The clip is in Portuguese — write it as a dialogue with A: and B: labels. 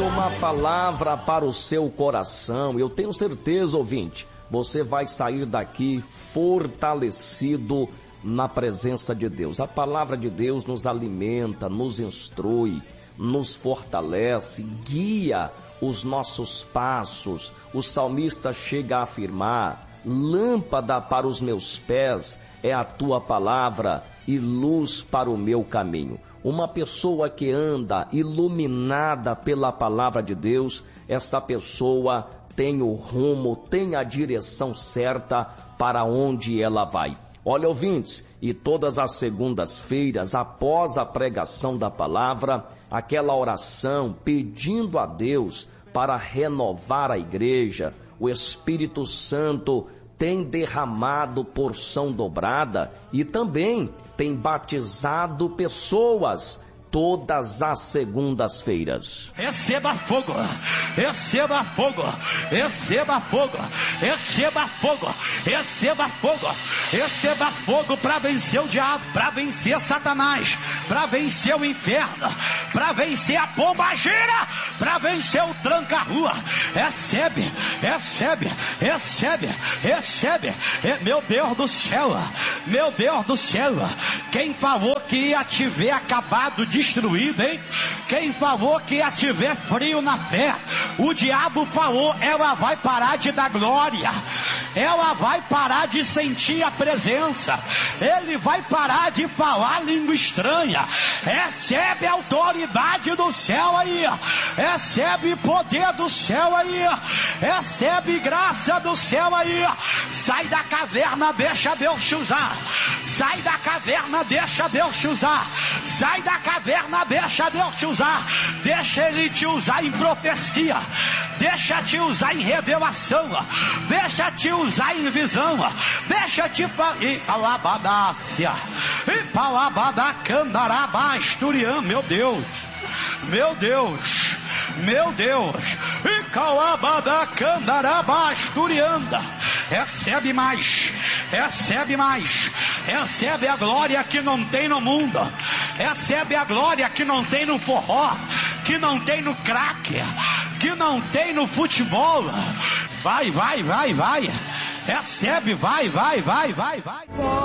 A: tenho uma palavra para o seu coração. Eu tenho certeza, ouvinte, você vai sair daqui fortalecido na presença de Deus. A palavra de Deus nos alimenta, nos instrui, nos fortalece, guia os nossos passos. O salmista chega a afirmar: lâmpada para os meus pés é a tua palavra e luz para o meu caminho. Uma pessoa que anda iluminada pela palavra de Deus, essa pessoa tem o rumo, tem a direção certa para onde ela vai. Olha, ouvintes, e todas as segundas-feiras, após a pregação da palavra, aquela oração pedindo a Deus para renovar a igreja, o Espírito Santo tem derramado porção dobrada e também tem batizado pessoas todas as segundas-feiras.
B: Receba fogo, receba fogo, receba fogo, receba fogo, receba fogo, receba fogo para vencer o diabo, para vencer Satanás, para vencer o inferno, para vencer a pombagira, para vencer o tranca-rua. Recebe, recebe, recebe, recebe. Meu Deus do céu, meu Deus do céu, quem falou que ia te ver acabado, destruído, hein? Quem falou que ia te ver frio na fé? O diabo falou: ela vai parar de dar glória, ela vai parar de sentir a presença, ele vai parar de falar língua estranha. Recebe a autoridade do céu aí, recebe poder do céu aí, recebe graça do céu aí. Sai da caverna, deixa Deus te usar. Sai da caverna, deixa Deus te usar. Sai da caverna, deixa Deus te usar. Deixa Ele te usar em profecia, deixa te usar em revelação, deixa te usar em visão, deixa te palabadácia e palabadacandarabasturiam. Meu Deus, meu Deus, meu Deus, e calabadacandarabasturianda. Recebe mais, recebe mais, recebe a glória que não tem no mundo, recebe a glória que não tem no forró, que não tem no crack, que não tem no futebol. Vai, vai, vai, vai, recebe, vai, vai, vai, vai, vai.